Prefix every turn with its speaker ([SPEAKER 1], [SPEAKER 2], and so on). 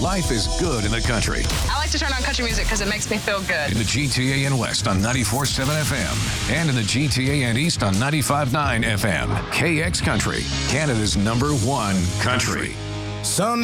[SPEAKER 1] Life is good in the country.
[SPEAKER 2] I like to turn on country music because it makes me feel good.
[SPEAKER 1] In the GTA and West on 94.7 FM. And in the GTA and East on 95.9 FM. KX Country, Canada's #1 country.
[SPEAKER 3] Some